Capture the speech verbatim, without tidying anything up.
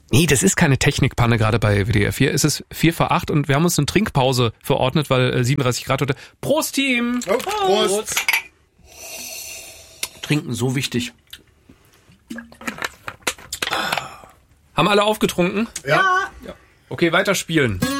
Nee, das ist keine Technikpanne gerade bei W D R vier. Es ist vier vor acht und wir haben uns eine Trinkpause verordnet, weil äh, siebenunddreißig Grad heute. Prost, Team! Oh, Prost! Prost. Trinken, so wichtig. Haben alle aufgetrunken? Ja. Ja. Okay, weiter spielen.